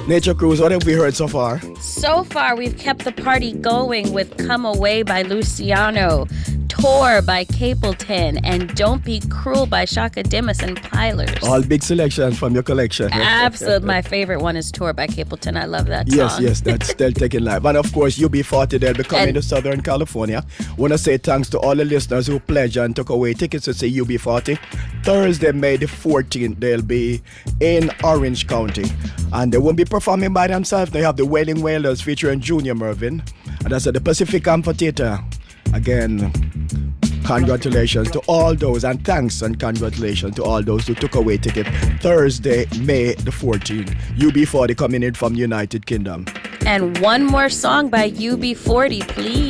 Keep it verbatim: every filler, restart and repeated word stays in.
Nature Cruise, what have we heard so far? So far, we've kept the party going with Come Away by Luciano, Tour by Capleton, and Don't Be Cruel by Shaka Dimas and Pylers. All big selections from your collection. Absolutely. My favorite one is Tour by Capleton. I love that song. Yes, yes, that's still taking life. And of course, U B forty, they'll be coming And- to Southern California. Want to say thanks to all the listeners who pledged and took away tickets to see U B forty. Thursday, May the fourteenth, they'll be in Orange County. And they won't be performing by themselves. They have the Wailing Wailers featuring Junior Mervin. And that's at the Pacific Amphitheater. Again, congratulations to all those, and thanks and congratulations to all those who took away ticket Thursday, May the fourteenth. U B forty coming in from the United Kingdom. And one more song by U B forty, please.